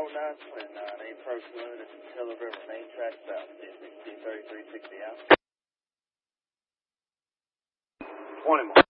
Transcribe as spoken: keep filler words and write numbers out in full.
four knots and uh, an approach limited to Taylor River main track south, sixteen thirty-three sixty out. twenty miles.